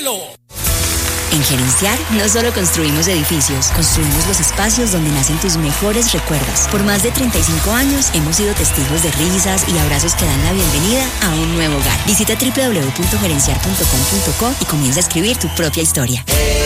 cielo. En Gerenciar no solo construimos edificios, construimos los espacios donde nacen tus mejores recuerdos. Por más de 35 años hemos sido testigos de risas y abrazos que dan la bienvenida a un nuevo hogar. Visita www.gerenciar.com.co y comienza a escribir tu propia historia.